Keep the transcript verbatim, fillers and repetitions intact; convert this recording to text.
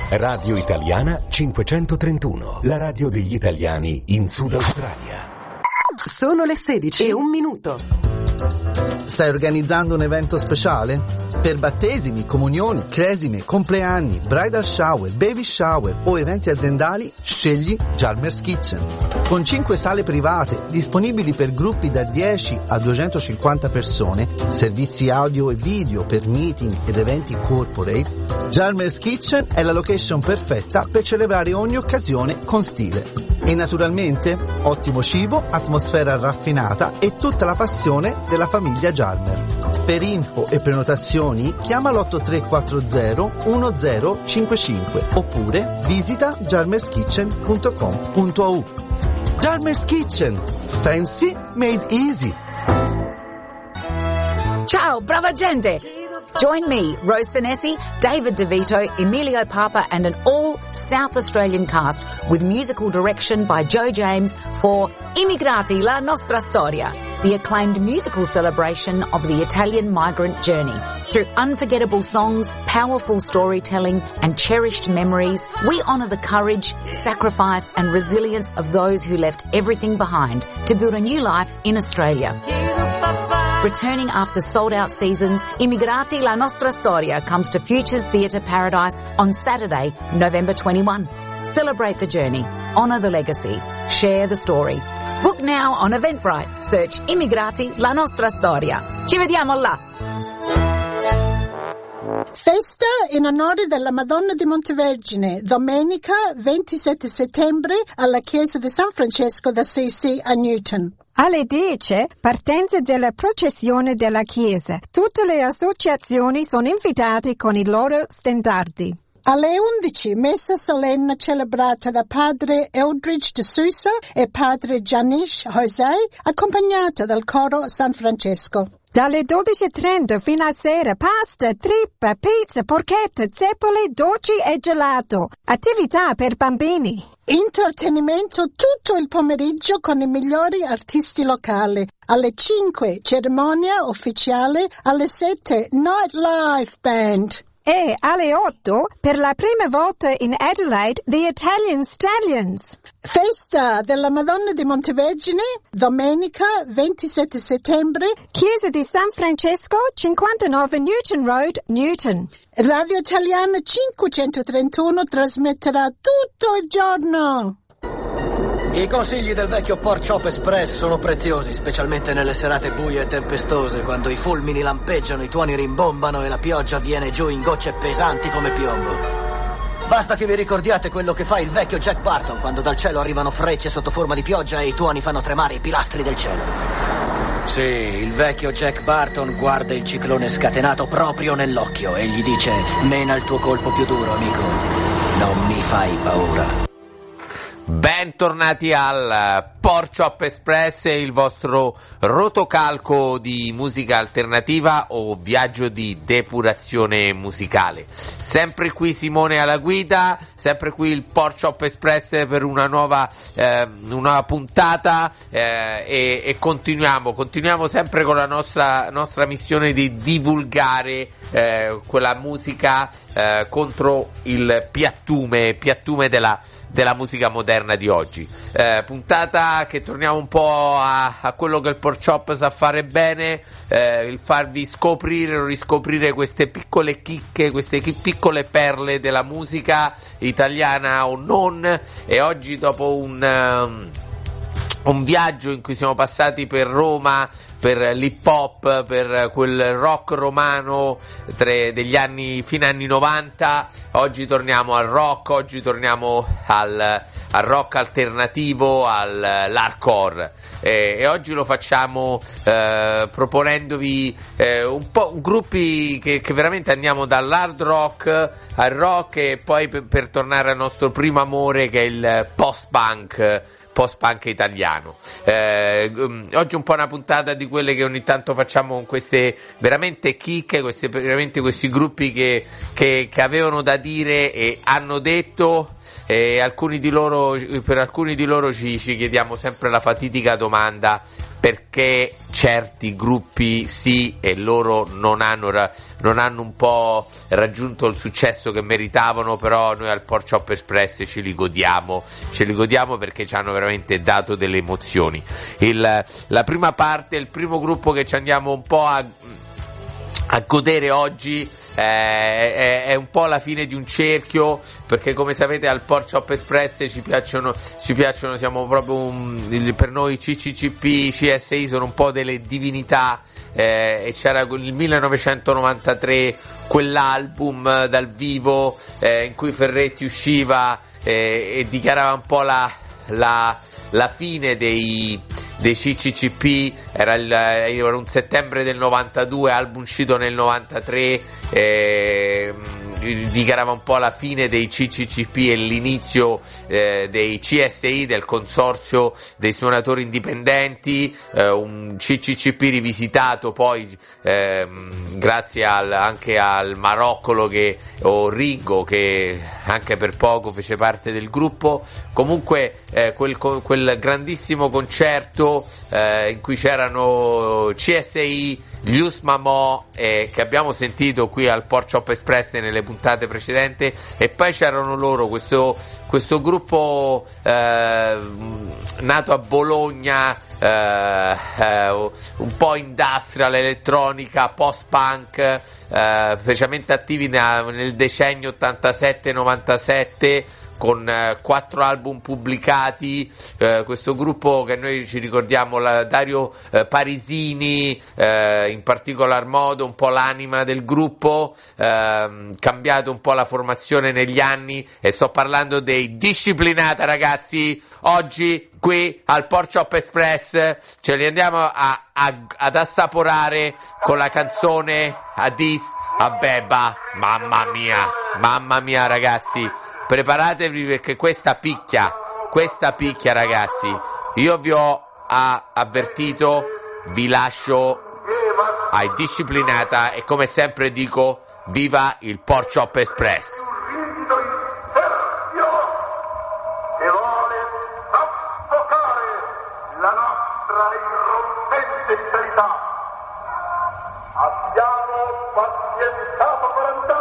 Radio Italiana cinquecentotrentuno, la radio degli italiani in Sud Australia. Sono le sedici e un minuto. Stai organizzando un evento speciale? Per battesimi, comunioni, cresime, compleanni, bridal shower, baby shower o eventi aziendali, scegli Jarmer's Kitchen. Con cinque sale private disponibili per gruppi da dieci a duecentocinquanta persone, servizi audio e video per meeting ed eventi corporate, Jarmer's Kitchen è la location perfetta per celebrare ogni occasione con stile. E naturalmente ottimo cibo, atmosfera raffinata e tutta la passione della famiglia Jarmer. Per info e prenotazioni chiama l'otto tre quattro zero uno zero cinque cinque oppure visita jarmers kitchen punto com punto a u. Jarmer's Kitchen, fancy made easy. Ciao, brava gente! Join me, Rose Senesi, David DeVito, Emilio Papa and an all South Australian cast with musical direction by Joe James for Immigrati, la nostra storia, the acclaimed musical celebration of the Italian migrant journey. Through unforgettable songs, powerful storytelling and cherished memories, we honour the courage, sacrifice and resilience of those who left everything behind to build a new life in Australia. Returning after sold-out seasons, Immigrati, la nostra storia comes to Futures Theatre Paradise on Saturday, November twenty-first. Celebrate the journey, honour the legacy, share the story. Book now on Eventbrite. Search Immigrati, la nostra storia. Ci vediamo là! Festa in onore della Madonna di Montevergine, domenica ventisette settembre alla chiesa di San Francesco d'Assisi a Newton. Alle dieci, partenza della processione della chiesa. Tutte le associazioni sono invitate con i loro stendardi. Alle undici, messa solenne celebrata da padre Eldridge de Sousa e padre Janish José, accompagnata dal coro San Francesco. Dalle dodici e trenta fino a sera, pasta, trippa, pizza, porchetta, zeppole, dolci e gelato. Attività per bambini. Intrattenimento tutto il pomeriggio con i migliori artisti locali. Alle cinque, cerimonia ufficiale. Alle sette, nightlife band. E alle otto, per la prima volta in Adelaide, The Italian Stallions. Festa della Madonna di Montevergine, domenica ventisette settembre. Chiesa di San Francesco, cinquantanove Newton Road, Newton. Radio Italiana cinquecentotrentuno trasmetterà tutto il giorno. I consigli del vecchio Pork Chop Express sono preziosi, specialmente nelle serate buie e tempestose, quando i fulmini lampeggiano, i tuoni rimbombano e la pioggia viene giù in gocce pesanti come piombo. Basta che vi ricordiate quello che fa il vecchio Jack Barton quando dal cielo arrivano frecce sotto forma di pioggia e i tuoni fanno tremare i pilastri del cielo. Sì, il vecchio Jack Barton guarda il ciclone scatenato proprio nell'occhio e gli dice: mena il tuo colpo più duro, amico, non mi fai paura. Bentornati al Pork Chop Express, il vostro rotocalco di musica alternativa o viaggio di depurazione musicale. Sempre qui Simone alla guida, sempre qui il Pork Chop Express per una nuova, eh, una nuova puntata eh, e, e continuiamo, continuiamo sempre con la nostra, nostra missione di divulgare eh, quella musica eh, contro il piattume, piattume della della musica moderna di oggi. Eh, puntata che torniamo un po' a, a quello che il Pork Chop sa fare bene, eh, il farvi scoprire o riscoprire queste piccole chicche, queste chi- piccole perle della musica italiana o non. E oggi, dopo un um, un viaggio in cui siamo passati per Roma, per l'hip hop, per quel rock romano tre, degli anni fino anni novanta, oggi torniamo al rock, oggi torniamo al, al rock alternativo, al, all'hardcore e, e oggi lo facciamo eh, proponendovi eh, un po' gruppi che, che veramente andiamo dall'hard rock al rock e poi per, per tornare al nostro primo amore che è il post-punk post-punk italiano. Eh, oggi un po' una puntata di quelle che ogni tanto facciamo con queste veramente chicche, queste, veramente questi gruppi che, che, che avevano da dire e hanno detto, e alcuni di loro, per alcuni di loro ci, ci chiediamo sempre la fatidica domanda: perché certi gruppi sì e loro non hanno, ra- non hanno un po' raggiunto il successo che meritavano, però noi al Pork Chop Express ce li godiamo, ce li godiamo perché ci hanno veramente dato delle emozioni. Il, la prima parte, il primo gruppo che ci andiamo un po' a, a godere oggi eh, è, è un po' la fine di un cerchio, perché come sapete al Pork Chop Express ci piacciono, ci piacciono, siamo proprio un, per noi C C C P, C S I sono un po' delle divinità, eh, e c'era il millenovecentonovantatré quell'album dal vivo eh, in cui Ferretti usciva eh, e dichiarava un po' la, la, la fine dei dei C C C P, era, il, era un settembre del novantadue, album uscito nel novantatré, eh, dichiarava un po' la fine dei C C C P e l'inizio eh, dei C S I, del consorzio dei suonatori indipendenti, eh, un C C C P rivisitato poi eh, grazie al, anche al Maroccolo che, o Ringo, che anche per poco fece parte del gruppo. Comunque eh, quel, quel grandissimo concerto eh, in cui c'erano C S I, gli Usmamo eh, che abbiamo sentito qui al Pork Chop Express nelle puntate precedenti, e poi c'erano loro, questo, questo gruppo eh, nato a Bologna, eh, eh, un po' industrial, elettronica, post-punk, eh, specialmente attivi na, nel decennio ottantasette novantasette, con eh, quattro album pubblicati, eh, questo gruppo che noi ci ricordiamo, la, Dario eh, Parisini eh, in particolar modo, un po' l'anima del gruppo, eh, cambiato un po' la formazione negli anni, e sto parlando dei Disciplinata, ragazzi. Oggi qui al Pork Chop Express ce li andiamo a, a, ad assaporare con la canzone Addis Abeba. Mamma mia, mamma mia ragazzi, preparatevi perché questa picchia, questa picchia ragazzi. Io vi ho ah, avvertito, vi lascio ai Disciplinata e come sempre dico viva il Pork Chop Express. Che vuole soffocare la nostra irrompente vitalità. Abbiamo pazientato quaranta